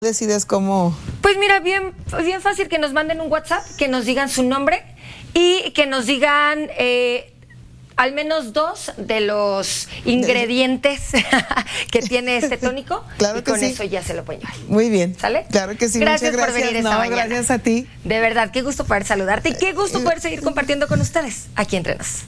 decides cómo? Pues mira, bien fácil, que nos manden un WhatsApp, que nos digan su nombre y que nos digan al menos 2 de los ingredientes que tiene este tónico. Claro y que con sí. eso ya se lo pueden llevar. Muy bien. ¿Sale? Claro que sí. Gracias, muchas por venir esta mañana. Gracias a ti. De verdad, qué gusto poder saludarte y qué gusto poder seguir compartiendo con ustedes aquí entre nos.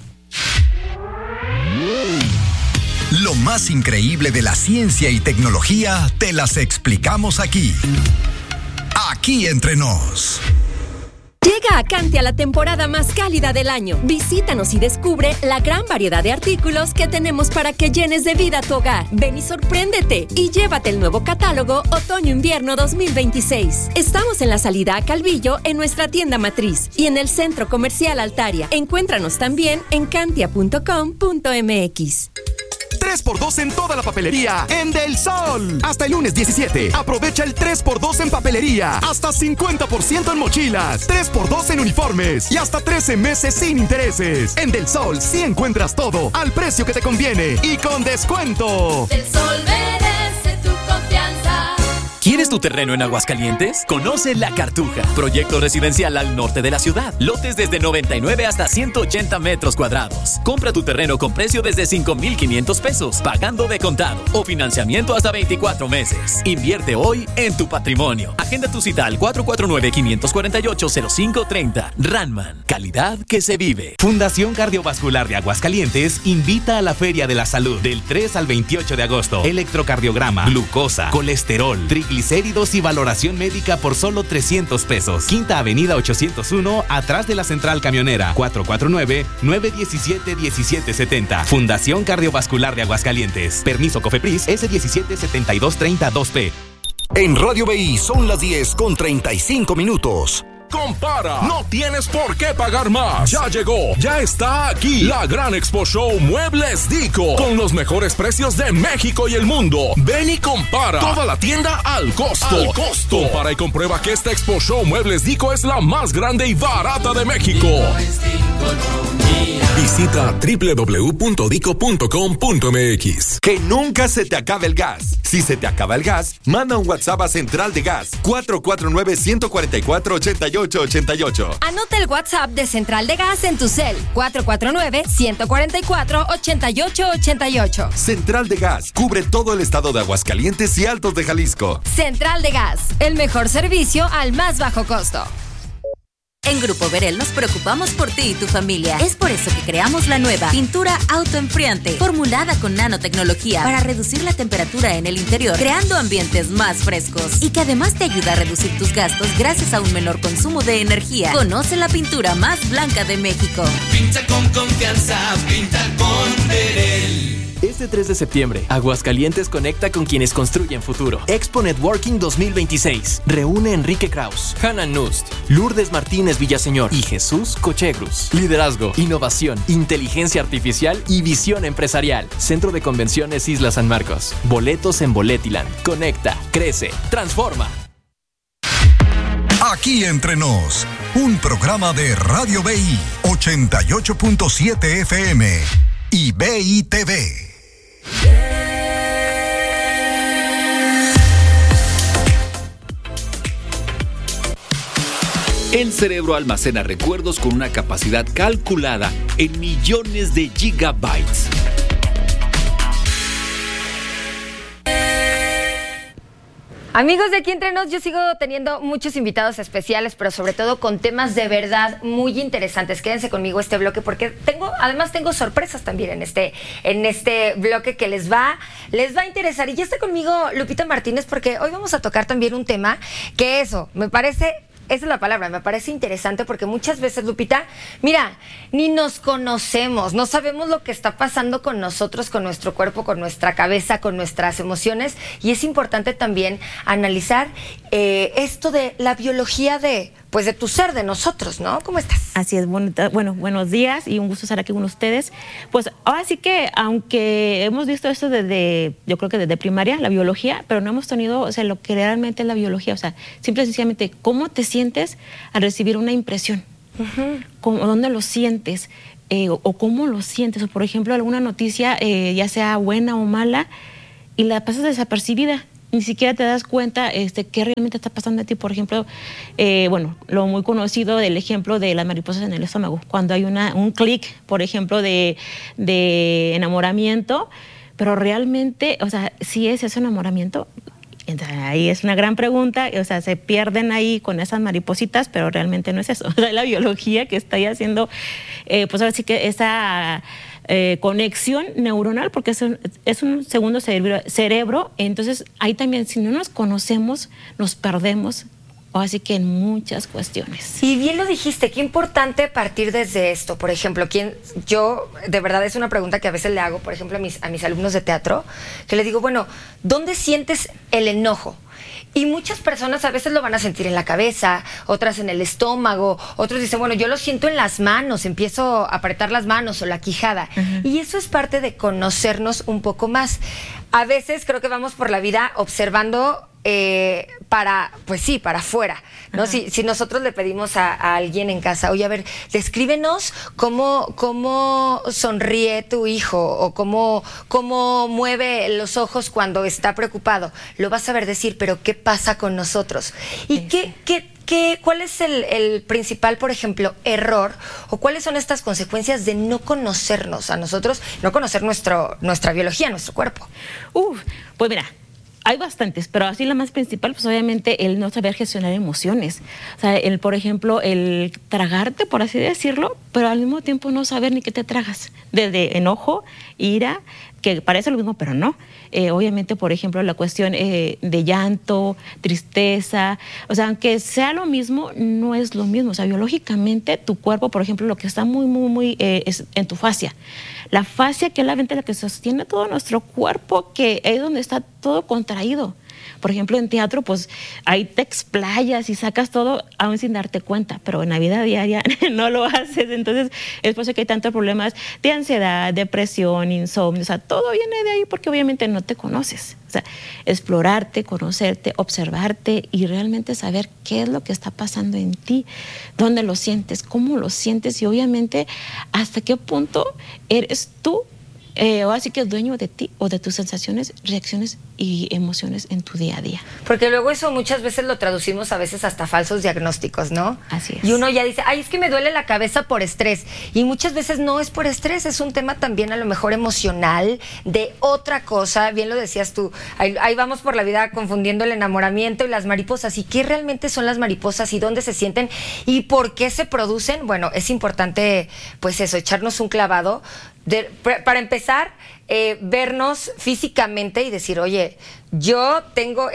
Lo más increíble de la ciencia y tecnología te las explicamos aquí. Aquí entre nos. Llega a Cantia la temporada más cálida del año. Visítanos y descubre la gran variedad de artículos que tenemos para que llenes de vida tu hogar. Ven y sorpréndete y llévate el nuevo catálogo Otoño-Invierno 2026. Estamos en la salida a Calvillo en nuestra tienda matriz y en el Centro Comercial Altaria. Encuéntranos también en cantia.com.mx. 3x2 en toda la papelería en Del Sol. Hasta el lunes 17. Aprovecha el 3x2 en papelería. Hasta 50% en mochilas. 3x2 en uniformes. Y hasta 13 meses sin intereses. En Del Sol sí encuentras todo al precio que te conviene y con descuento. Del Sol merece tu confianza. ¿Quieres tu terreno en Aguascalientes? Conoce La Cartuja, proyecto residencial al norte de la ciudad. Lotes desde 99 hasta 180 metros cuadrados. Compra tu terreno con precio desde 5,500 pesos, pagando de contado o financiamiento hasta 24 meses. Invierte hoy en tu patrimonio. Agenda tu cita al 449-548-0530. Ranman, calidad que se vive. Fundación Cardiovascular de Aguascalientes invita a la Feria de la Salud del 3 al 28 de agosto. Electrocardiograma, glucosa, colesterol, triglicéridos y valoración médica por solo 300 pesos. Quinta Avenida 801, atrás de la Central Camionera. 449-917-1770. Fundación Cardiovascular de Aguascalientes. Permiso COFEPRIS S177232P. En Radio BI son las 10:35. Compara, no tienes por qué pagar más. Ya llegó, ya está aquí la gran Expo Show Muebles Dico, con los mejores precios de México y el mundo. Ven y compara, toda la tienda al costo. Compara y comprueba que esta Expo Show Muebles Dico es la más grande y barata de México. Visita www.dico.com.mx. Que nunca se te acabe el gas. Si se te acaba el gas, manda un WhatsApp a Central de Gas 449-144-8888. Anota el WhatsApp de Central de Gas en tu cel. 449-144-8888. Central de Gas cubre todo el estado de Aguascalientes y Altos de Jalisco. Central de Gas, el mejor servicio al más bajo costo. En Grupo Verel nos preocupamos por ti y tu familia. Es por eso que creamos la nueva pintura autoenfriante, formulada con nanotecnología para reducir la temperatura en el interior, creando ambientes más frescos. Y que además te ayuda a reducir tus gastos gracias a un menor consumo de energía. Conoce la pintura más blanca de México. Pinta con confianza, pinta con Verel. Este 3 de septiembre, Aguascalientes conecta con quienes construyen futuro. Expo Networking 2026. Reúne Enrique Kraus, Hannah Nust, Lourdes Martínez Villaseñor y Jesús Cochegrus. Liderazgo, innovación, inteligencia artificial y visión empresarial. Centro de Convenciones Isla San Marcos. Boletos en Boletiland. Conecta, crece, transforma. Aquí entre nos, un programa de Radio BI 88.7 FM y BI TV. El cerebro almacena recuerdos con una capacidad calculada en millones de gigabytes. Amigos de Aquí Entre Nos, yo sigo teniendo muchos invitados especiales, pero sobre todo con temas de verdad muy interesantes. Quédense conmigo este bloque porque además tengo sorpresas también en este bloque que les va a interesar. Y ya está conmigo Lupita Martínez porque hoy vamos a tocar también un tema que esa es la palabra, me parece interesante porque muchas veces, Lupita, mira, ni nos conocemos, no sabemos lo que está pasando con nosotros, con nuestro cuerpo, con nuestra cabeza, con nuestras emociones, y es importante también analizar esto de la biología de tu ser, de nosotros, ¿no? ¿Cómo estás? Así es, bueno, buenos días y un gusto estar aquí con ustedes. Pues ahora sí que, aunque hemos visto esto yo creo que desde primaria, la biología, pero no hemos tenido, lo que realmente es la biología, simple y sencillamente, ¿cómo te sientes al recibir una impresión? ¿Dónde lo sientes? O cómo lo sientes, o por ejemplo, alguna noticia, ya sea buena o mala, y la pasas desapercibida. ni siquiera te das cuenta qué realmente está pasando a ti. Por ejemplo, lo muy conocido del ejemplo de las mariposas en el estómago, cuando hay un clic, por ejemplo, de enamoramiento, pero realmente, o sea, ¿sí es ese enamoramiento? Entonces, ahí es una gran pregunta, o sea, se pierden ahí con esas maripositas, pero realmente no es eso. O sea, la biología que está ahí haciendo, pues ahora sí que esa conexión neuronal, porque es un segundo cerebro, entonces ahí también, si no nos conocemos, nos perdemos. O así que en muchas cuestiones. Y bien lo dijiste, qué importante partir desde esto. Por ejemplo, yo, de verdad, es una pregunta que a veces le hago, por ejemplo, a mis alumnos de teatro, que les digo, bueno, ¿dónde sientes el enojo? Y muchas personas a veces lo van a sentir en la cabeza, otras en el estómago, otros dicen, bueno, yo lo siento en las manos, empiezo a apretar las manos o la quijada. Y eso es parte de conocernos un poco más. A veces creo que vamos por la vida observando para afuera, ¿no? Si nosotros le pedimos a alguien en casa, oye, a ver, descríbenos cómo sonríe tu hijo o cómo mueve los ojos cuando está preocupado, lo vas a saber decir, pero ¿qué pasa con nosotros? ¿Y cuál es el principal, por ejemplo, error o cuáles son estas consecuencias de no conocernos a nosotros, no conocer nuestra biología, nuestro cuerpo? Pues mira, hay bastantes, pero así la más principal, pues obviamente el no saber gestionar emociones. O sea, por ejemplo, el tragarte, por así decirlo, pero al mismo tiempo no saber ni qué te tragas. Desde enojo, ira, que parece lo mismo, pero no. Obviamente, por ejemplo, la cuestión de llanto, tristeza. O sea, aunque sea lo mismo, no es lo mismo. O sea, biológicamente, tu cuerpo, por ejemplo, lo que está muy es en tu fascia. La fascia, que es la ventana que sostiene todo nuestro cuerpo, que es donde está todo contraído. Por ejemplo, en teatro, pues ahí te explayas y sacas todo aún sin darte cuenta, pero en la vida diaria no lo haces. Entonces, es por eso que hay tantos problemas de ansiedad, depresión, insomnio. O sea, todo viene de ahí porque obviamente no te conoces. O sea, explorarte, conocerte, observarte y realmente saber qué es lo que está pasando en ti, dónde lo sientes, cómo lo sientes y obviamente hasta qué punto eres tú o así que es dueño de ti o de tus sensaciones, reacciones y emociones en tu día a día. Porque luego eso muchas veces lo traducimos a veces hasta falsos diagnósticos, ¿no? Así es. Y uno ya dice, ay, es que me duele la cabeza por estrés. Y muchas veces no es por estrés, es un tema también a lo mejor emocional, de otra cosa. Bien lo decías tú, ahí vamos por la vida confundiendo el enamoramiento y las mariposas. ¿Y qué realmente son las mariposas y dónde se sienten y por qué se producen? Bueno, es importante, pues eso, echarnos un clavado. Para empezar, vernos físicamente y decir, oye, yo tengo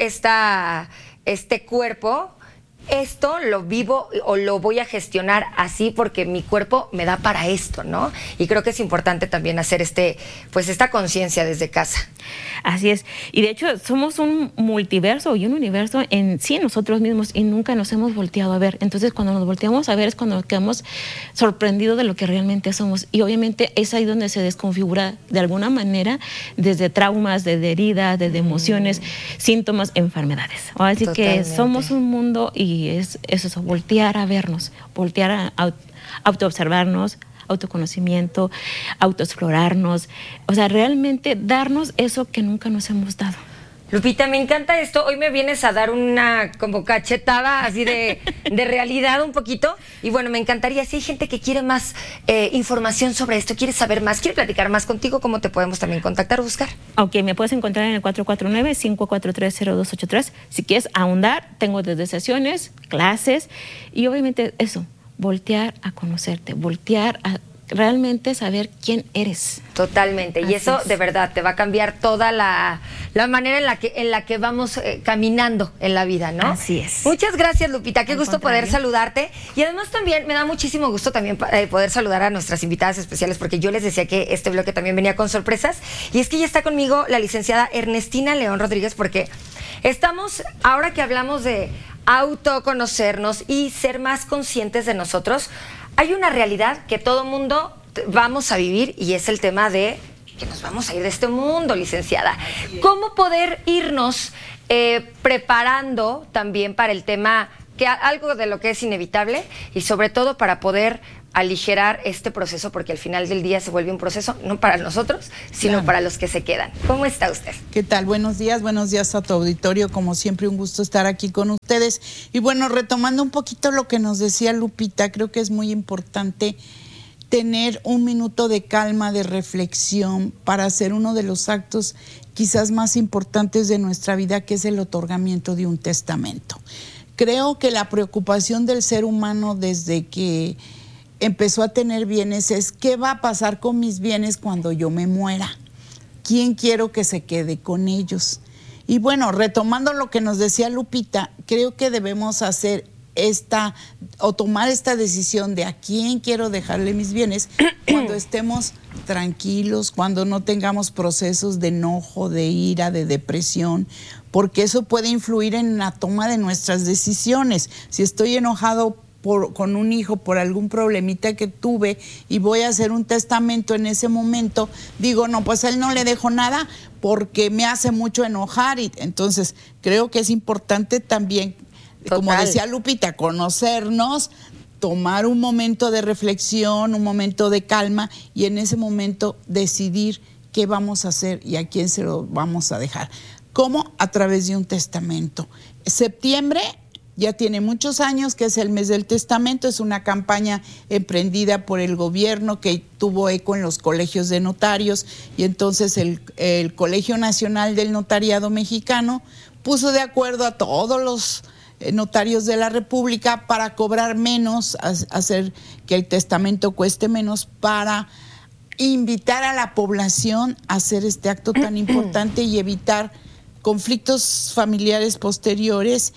este cuerpo, esto lo vivo o lo voy a gestionar así porque mi cuerpo me da para esto, ¿no? Y creo que es importante también hacer esta conciencia desde casa. Así es. Y de hecho somos un multiverso y un universo en sí nosotros mismos y nunca nos hemos volteado a ver. Entonces cuando nos volteamos a ver es cuando nos quedamos sorprendidos de lo que realmente somos. Y obviamente es ahí donde se desconfigura de alguna manera desde traumas, desde heridas, desde emociones, síntomas, enfermedades. Así que somos un mundo y es eso, voltear a vernos, voltear a autoobservarnos, autoconocimiento, autoexplorarnos, o sea, realmente darnos eso que nunca nos hemos dado. Lupita, me encanta esto. Hoy me vienes a dar una como cachetada así de realidad un poquito. Y bueno, me encantaría, si hay gente que quiere más información sobre esto, quiere saber más, quiere platicar más contigo, ¿cómo te podemos también contactar o buscar? Ok, me puedes encontrar en el 449-543-0283. Si quieres ahondar, tengo desde sesiones, clases y obviamente eso, voltear a conocerte, voltear a realmente saber quién eres. Totalmente. Así y eso es. De verdad te va a cambiar toda la manera en la que vamos caminando en la vida, ¿no? Así es. Muchas gracias, Lupita. Qué gusto poder saludarte. Y además también me da muchísimo gusto también poder saludar a nuestras invitadas especiales, porque yo les decía que este bloque también venía con sorpresas. Y es que ya está conmigo la licenciada Ernestina León Rodríguez, porque estamos, ahora que hablamos de autoconocernos y ser más conscientes de nosotros, hay una realidad que todo mundo vamos a vivir y es el tema de que nos vamos a ir de este mundo, licenciada. ¿Cómo poder irnos preparando también para el tema algo de lo que es inevitable y sobre todo para poder aligerar este proceso, porque al final del día se vuelve un proceso no para nosotros, sino para los que se quedan. ¿Cómo está usted? ¿Qué tal? Buenos días a tu auditorio. Como siempre, un gusto estar aquí con ustedes. Y bueno, retomando un poquito lo que nos decía Lupita, creo que es muy importante tener un minuto de calma, de reflexión, para hacer uno de los actos quizás más importantes de nuestra vida, que es el otorgamiento de un testamento. Creo que la preocupación del ser humano desde que empezó a tener bienes es ¿qué va a pasar con mis bienes cuando yo me muera? ¿Quién quiero que se quede con ellos? Y bueno, retomando lo que nos decía Lupita, creo que debemos hacer tomar esta decisión de a quién quiero dejarle mis bienes cuando estemos tranquilos, cuando no tengamos procesos de enojo, de ira, de depresión, porque eso puede influir en la toma de nuestras decisiones. Si estoy enojado con un hijo por algún problemita que tuve y voy a hacer un testamento en ese momento, digo, no, pues a él no le dejo nada porque me hace mucho enojar. Y entonces creo que es importante también, como decía Lupita, conocernos, tomar un momento de reflexión, un momento de calma y en ese momento decidir qué vamos a hacer y a quién se lo vamos a dejar. ¿Cómo? A través de un testamento. Septiembre ya tiene muchos años que es el mes del testamento, es una campaña emprendida por el gobierno que tuvo eco en los colegios de notarios y entonces el Colegio Nacional del Notariado Mexicano puso de acuerdo a todos los notarios de la República para cobrar menos, hacer que el testamento cueste menos, para invitar a la población a hacer este acto tan importante y evitar conflictos familiares posteriores,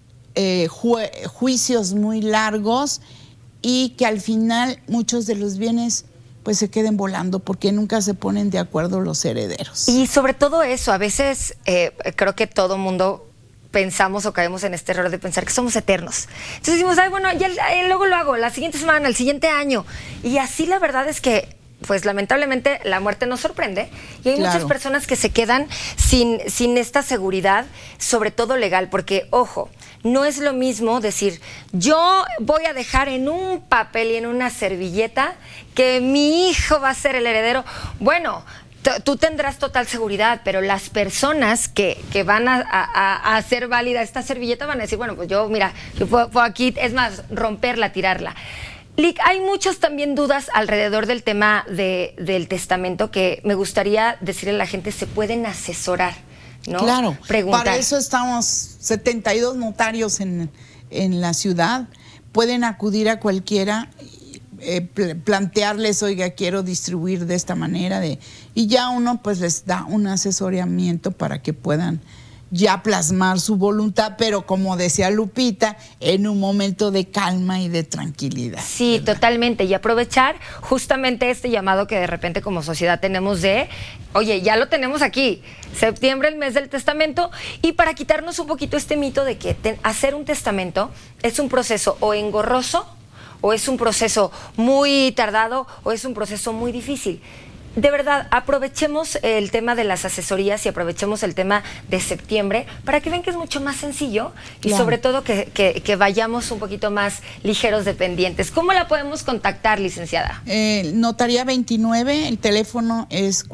juicios muy largos y que al final muchos de los bienes pues se queden volando porque nunca se ponen de acuerdo los herederos. Y sobre todo eso, a veces creo que todo mundo pensamos o caemos en este error de pensar que somos eternos. Entonces decimos, ay, bueno, ya luego lo hago, la siguiente semana, el siguiente año. Y así la verdad es que, pues lamentablemente, la muerte nos sorprende y hay muchas personas que se quedan sin esta seguridad, sobre todo legal, porque, ojo, no es lo mismo decir, yo voy a dejar en un papel y en una servilleta que mi hijo va a ser el heredero. Bueno, tú tendrás total seguridad, pero las personas que van a hacer válida esta servilleta van a decir, bueno, pues yo puedo aquí, es más, romperla, tirarla. Lic, hay muchas también dudas alrededor del tema del testamento que me gustaría decirle a la gente, se pueden asesorar, ¿no? Claro, preguntar. Para eso estamos 72 notarios en la ciudad, pueden acudir a cualquiera, plantearles, oiga, quiero distribuir de esta manera, y ya uno pues les da un asesoramiento para que puedan ya plasmar su voluntad, pero como decía Lupita, en un momento de calma y de tranquilidad. Sí, ¿verdad? Totalmente, y aprovechar justamente este llamado que de repente como sociedad tenemos de, oye, ya lo tenemos aquí, septiembre, el mes del testamento, y para quitarnos un poquito este mito de que hacer un testamento es un proceso o engorroso, o es un proceso muy tardado, o es un proceso muy difícil. De verdad, aprovechemos el tema de las asesorías y aprovechemos el tema de septiembre para que vean que es mucho más sencillo y sobre todo que vayamos un poquito más ligeros de pendientes. ¿Cómo la podemos contactar, licenciada? Notaría 29, el teléfono es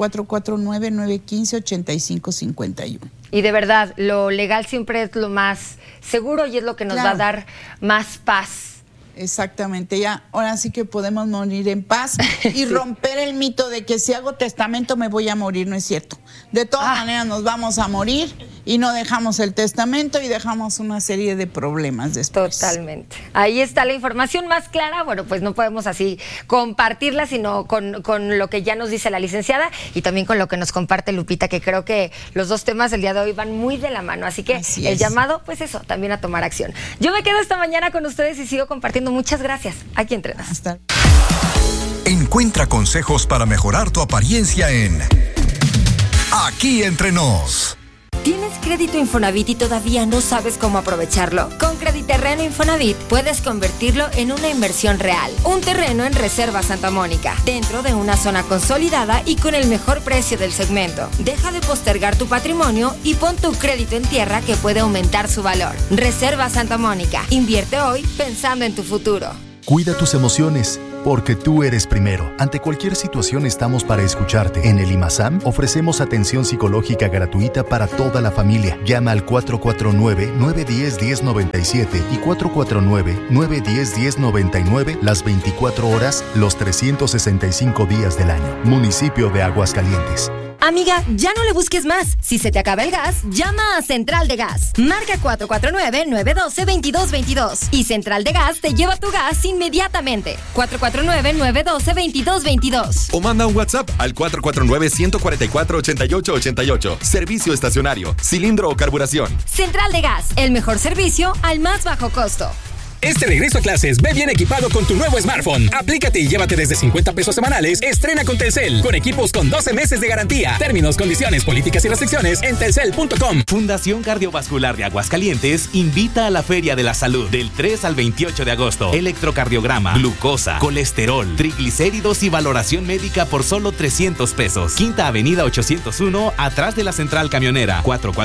449-915-8551. Y de verdad, lo legal siempre es lo más seguro y es lo que nos va a dar más paz. Exactamente, ya ahora sí que podemos morir en paz y romper el mito de que si hago testamento me voy a morir. No es cierto. De todas maneras nos vamos a morir y no dejamos el testamento y dejamos una serie de problemas después. Totalmente. Ahí está la información más clara. Bueno, pues no podemos así compartirla, sino con lo que ya nos dice la licenciada y también con lo que nos comparte Lupita, que creo que los dos temas del día de hoy van muy de la mano. Así que el llamado, pues eso, también a tomar acción. Yo me quedo esta mañana con ustedes y sigo compartiendo. Muchas gracias. Aquí Entre Nos. Encuentra consejos para mejorar tu apariencia en Aquí Entre Nos. ¿Tienes crédito Infonavit y todavía no sabes cómo aprovecharlo? Con Crediterreno Infonavit puedes convertirlo en una inversión real. Un terreno en Reserva Santa Mónica, dentro de una zona consolidada y con el mejor precio del segmento. Deja de postergar tu patrimonio y pon tu crédito en tierra que puede aumentar su valor. Reserva Santa Mónica. Invierte hoy pensando en tu futuro. Cuida tus emociones, porque tú eres primero. Ante cualquier situación estamos para escucharte. En el IMASAM ofrecemos atención psicológica gratuita para toda la familia. Llama al 449-910-1097 y 449-910-1099 las 24 horas, los 365 días del año. Municipio de Aguascalientes. Amiga, ya no le busques más. Si se te acaba el gas, llama a Central de Gas. Marca 449-912-2222 y Central de Gas te lleva tu gas inmediatamente. 449-912-2222. O manda un WhatsApp al 449-144-8888. Servicio estacionario, cilindro o carburación. Central de Gas, el mejor servicio al más bajo costo. Este regreso a clases, ve bien equipado con tu nuevo smartphone. Aplícate y llévate desde 50 pesos semanales. Estrena con Telcel, con equipos con 12 meses de garantía. Términos, condiciones, políticas y restricciones en telcel.com. Fundación Cardiovascular de Aguascalientes invita a la Feria de la Salud del 3 al 28 de agosto. Electrocardiograma, glucosa, colesterol, triglicéridos y valoración médica por solo 300 pesos. Quinta Avenida 801, atrás de la Central Camionera.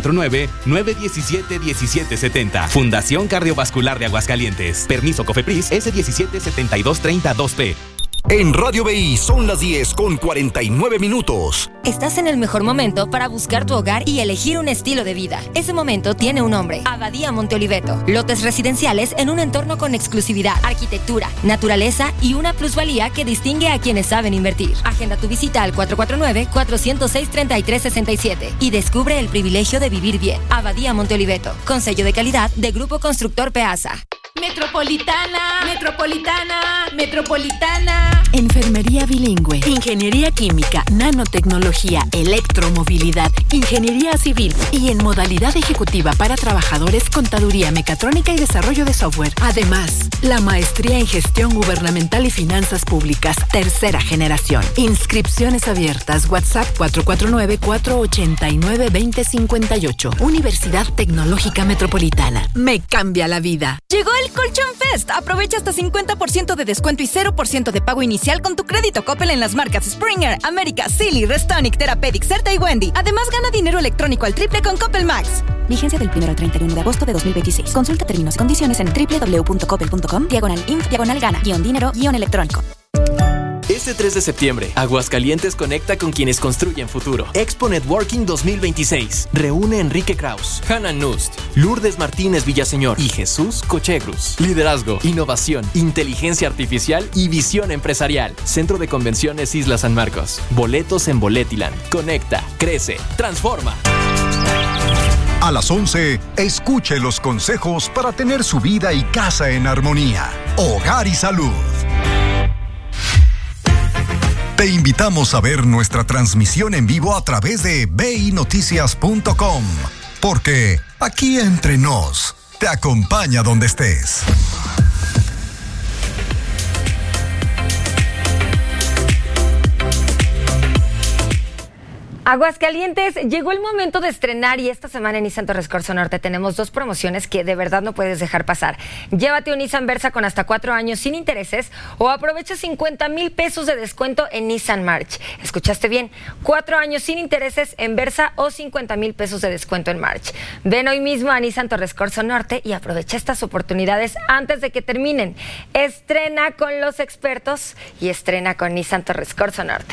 449-917-1770. Fundación Cardiovascular de Aguascalientes. Permiso COFEPRIS S177230-2P. En Radio BI son las 10:49. Estás en el mejor momento para buscar tu hogar y elegir un estilo de vida. Ese momento tiene un nombre: Abadía Monte Oliveto. Lotes residenciales en un entorno con exclusividad, arquitectura, naturaleza y una plusvalía que distingue a quienes saben invertir. Agenda tu visita al 449-406-3367 y descubre el privilegio de vivir bien. Abadía Monte Oliveto, con sello de calidad de Grupo Constructor Peasa. Metropolitana, Metropolitana, Metropolitana. Enfermería bilingüe, ingeniería química, nanotecnología, electromovilidad, ingeniería civil y en modalidad ejecutiva para trabajadores, contaduría, mecatrónica y desarrollo de software. Además, la maestría en gestión gubernamental y finanzas públicas, tercera generación. Inscripciones abiertas. WhatsApp 449-489-2058. Universidad Tecnológica Metropolitana. Me cambia la vida. Llegó el Colchón Fest. Aprovecha hasta 50% de descuento y 0% de pago inicial con tu crédito Coppel en las marcas Springer, América, Silly, Restonic, Therapeutic, Certa y Wendy. Además, gana dinero electrónico al triple con Coppel Max. Vigencia del 1 al 31 de agosto de 2026. Consulta términos y condiciones en www.coppel.com/inf/gana-dinero-electrónico. Este 3 de septiembre, Aguascalientes conecta con quienes construyen futuro. Expo Networking 2026. Reúne Enrique Kraus, Hannah Nust, Lourdes Martínez Villaseñor y Jesús Cochegrus. Liderazgo, innovación, inteligencia artificial y visión empresarial. Centro de Convenciones Isla San Marcos. Boletos en Boletiland. Conecta, crece, transforma. A las 11, escuche los consejos para tener su vida y casa en armonía. Hogar y salud. Te invitamos a ver nuestra transmisión en vivo a través de binoticias.com, porque aquí entre nos, te acompaña donde estés. Aguascalientes, llegó el momento de estrenar y esta semana en Nissan Torres Corzo Norte tenemos 2 promociones que de verdad no puedes dejar pasar. Llévate un Nissan Versa con hasta 4 años sin intereses o aprovecha 50,000 pesos de descuento en Nissan March. ¿Escuchaste bien? 4 años sin intereses en Versa o 50,000 pesos de descuento en March. Ven hoy mismo a Nissan Torres Corzo Norte y aprovecha estas oportunidades antes de que terminen. Estrena con los expertos y estrena con Nissan Torres Corzo Norte.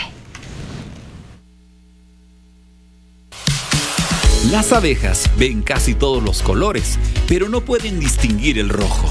Las abejas ven casi todos los colores, pero no pueden distinguir el rojo.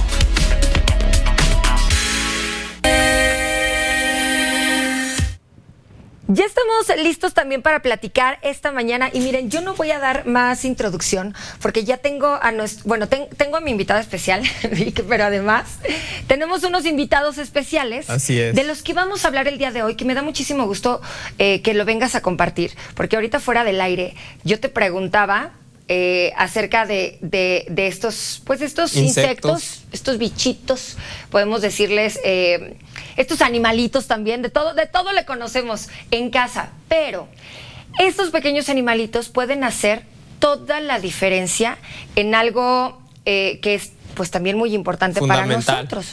Ya estamos listos también para platicar esta mañana y miren, yo no voy a dar más introducción porque ya tengo a tengo a mi invitado especial, pero además tenemos unos invitados especiales. Así es. De los que vamos a hablar el día de hoy, que me da muchísimo gusto que lo vengas a compartir, porque ahorita fuera del aire yo te preguntaba acerca de estos, pues estos insectos, estos bichitos, podemos decirles, estos animalitos también, de todo le conocemos en casa, pero estos pequeños animalitos pueden hacer toda la diferencia en algo que es pues también muy importante para nosotros.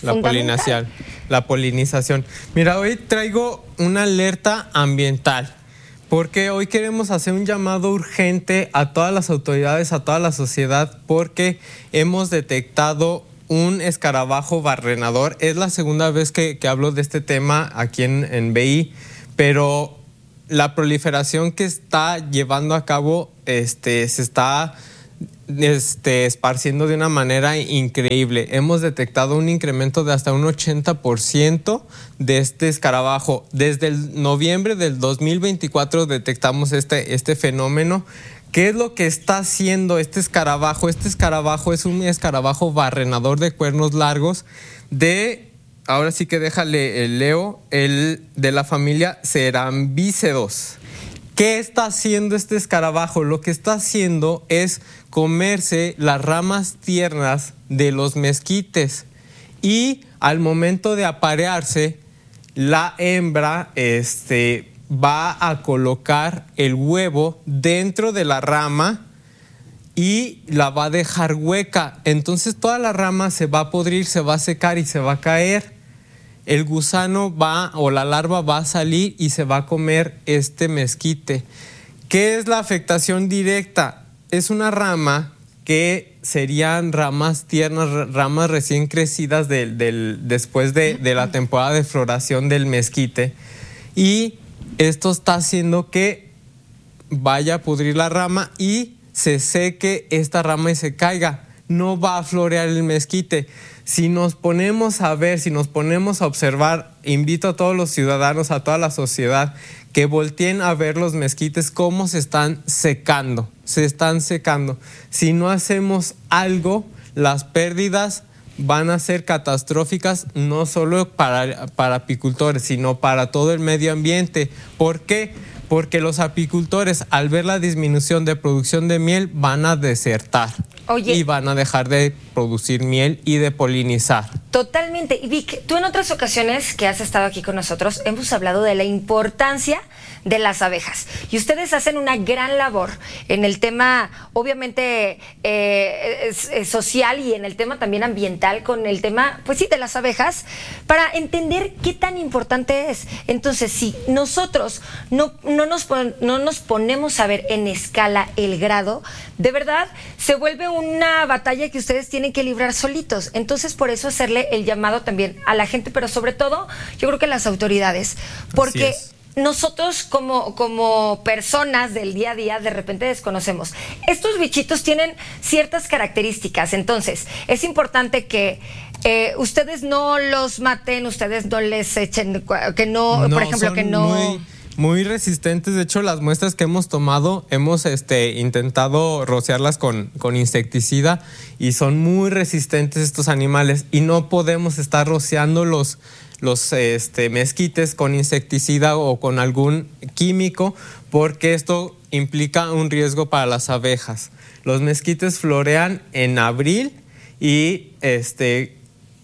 La polinización. Mira, hoy traigo una alerta ambiental, porque hoy queremos hacer un llamado urgente a todas las autoridades, a toda la sociedad, porque hemos detectado un escarabajo barrenador. Es la segunda vez que hablo de este tema aquí en BI, pero la proliferación que está llevando a cabo se está esparciendo de una manera increíble. Hemos detectado un incremento de hasta un 80% de este escarabajo. Desde el noviembre del 2024 detectamos este fenómeno. ¿Qué es lo que está haciendo este escarabajo? Este escarabajo es un escarabajo barrenador de cuernos largos ahora sí que déjale leo, de la familia Cerambícedos. ¿Qué está haciendo este escarabajo? Lo que está haciendo es comerse las ramas tiernas de los mezquites, y al momento de aparearse, la hembra va a colocar el huevo dentro de la rama y la va a dejar hueca. Entonces toda la rama se va a podrir, se va a secar y se va a caer. El gusano la larva va a salir y se va a comer este mezquite. ¿Qué es la afectación directa? Es una rama que serían ramas tiernas, ramas recién crecidas después de la temporada de floración del mezquite. Y esto está haciendo que vaya a pudrir la rama y se seque esta rama y se caiga. No va a florear el mezquite. Si nos ponemos a ver, si nos ponemos a observar, invito a todos los ciudadanos, a toda la sociedad, que volteen a ver los mezquites cómo se están secando. Se están secando. Si no hacemos algo, las pérdidas van a ser catastróficas, no solo para apicultores, sino para todo el medio ambiente. ¿Por qué? Porque los apicultores, al ver la disminución de producción de miel, van a desertar. Oye, y van a dejar de producir miel y de polinizar. Totalmente. Y Vic, tú en otras ocasiones que has estado aquí con nosotros hemos hablado de la importancia de las abejas. Y ustedes hacen una gran labor en el tema, obviamente, social, y en el tema también ambiental, con el tema, pues sí, de las abejas, para entender qué tan importante es. Entonces, si nosotros no nos ponemos a ver en escala el grado, de verdad se vuelve una batalla que ustedes tienen que librar solitos. Entonces, por eso hacerle el llamado también a la gente, pero sobre todo, yo creo que a las autoridades, porque nosotros como personas del día a día de repente desconocemos. Estos bichitos tienen ciertas características, entonces es importante que ustedes no los maten, ustedes no les echen, que no por ejemplo, que no... Muy resistentes. De hecho, las muestras que hemos tomado, hemos intentado rociarlas con insecticida, y son muy resistentes estos animales, y no podemos estar rociando los mezquites con insecticida o con algún químico, porque esto implica un riesgo para las abejas. Los mezquites florean en abril, y este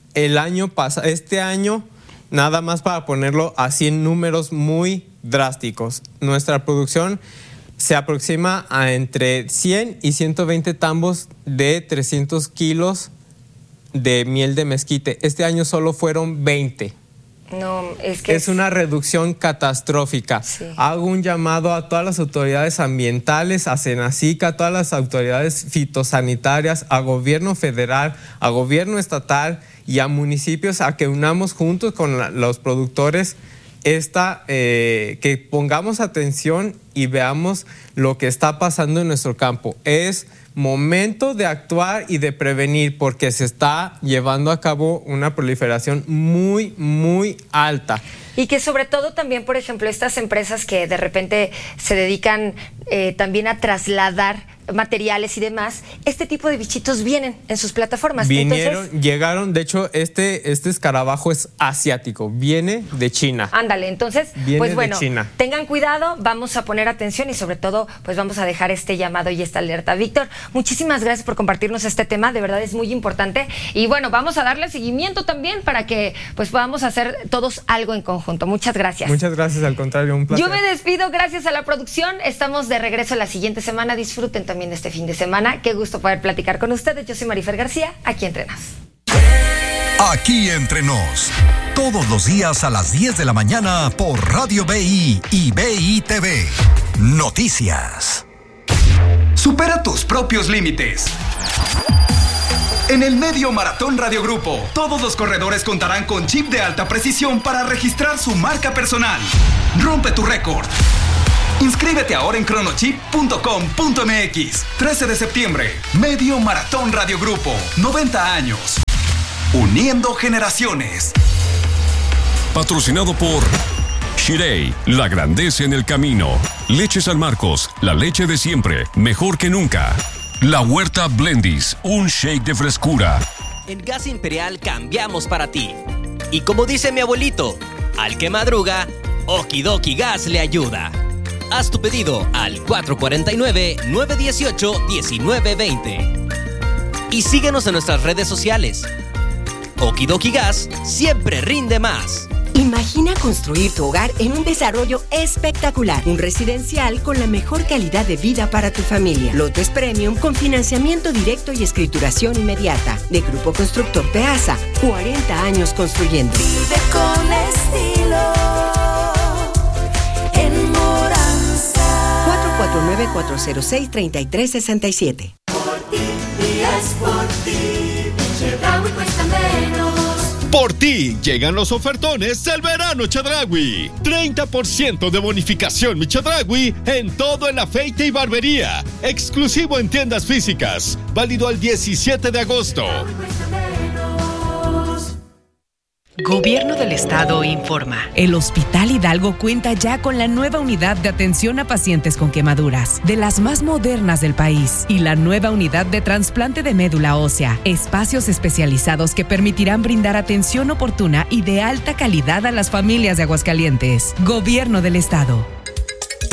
año, nada más para ponerlo así en números muy drásticos, nuestra producción se aproxima a entre 100 y 120 tambos de 300 kilos de miel de mezquite. Este año solo fueron 20. No, es que es una reducción catastrófica. Sí. Hago un llamado a todas las autoridades ambientales, a Senacica, a todas las autoridades fitosanitarias, a gobierno federal, a gobierno estatal y a municipios, a que unamos juntos con los productores que pongamos atención y veamos lo que está pasando en nuestro campo. Es momento de actuar y de prevenir, porque se está llevando a cabo una proliferación muy, muy alta. Y que sobre todo también, por ejemplo, estas empresas que de repente se dedican también a trasladar materiales y demás, este tipo de bichitos vienen en sus plataformas. Llegaron, de hecho, este escarabajo es asiático, viene de China. Ándale, entonces, pues bueno, tengan cuidado, vamos a poner atención y sobre todo, pues vamos a dejar este llamado y esta alerta. Víctor, muchísimas gracias por compartirnos este tema, de verdad es muy importante, y bueno, vamos a darle seguimiento también para que pues podamos hacer todos algo en conjunto. conjunto. Muchas gracias. Muchas gracias, al contrario, un placer. Yo me despido, gracias a la producción. Estamos de regreso la siguiente semana. Disfruten también este fin de semana. Qué gusto poder platicar con ustedes. Yo soy Marifer García, aquí entre nos. Aquí entre nos, todos los días a las 10 de la mañana por Radio BI y BI TV. Noticias. Supera tus propios límites. En el Medio Maratón Radio Grupo, todos los corredores contarán con chip de alta precisión para registrar su marca personal. Rompe tu récord. Inscríbete ahora en cronochip.com.mx. 13 de septiembre, Medio Maratón Radio Grupo. 90 años. Uniendo generaciones. Patrocinado por Shirei, la grandeza en el camino. Leche San Marcos, la leche de siempre, mejor que nunca. La Huerta Blendis, un shake de frescura. En Gas Imperial cambiamos para ti. Y como dice mi abuelito, al que madruga, Okidoki Gas le ayuda. Haz tu pedido al 449-918-1920. Y síguenos en nuestras redes sociales. Okidoki Gas siempre rinde más. Imagina construir tu hogar en un desarrollo espectacular. Un residencial con la mejor calidad de vida para tu familia. Lotes Premium con financiamiento directo y escrituración inmediata. De Grupo Constructor Peasa. 40 años construyendo. Vive con estilo. En Moranza. 449-406-3367. Por ti, días por ti. Chedraui cuesta menos. Por ti llegan los ofertones del verano Chedraui. 30% de bonificación mi Chedraui en todo el afeite y barbería. Exclusivo en tiendas físicas. Válido al 17 de agosto. Gobierno del Estado informa. El Hospital Hidalgo cuenta ya con la nueva unidad de atención a pacientes con quemaduras, de las más modernas del país, y la nueva unidad de trasplante de médula ósea. Espacios especializados que permitirán brindar atención oportuna y de alta calidad a las familias de Aguascalientes. Gobierno del Estado.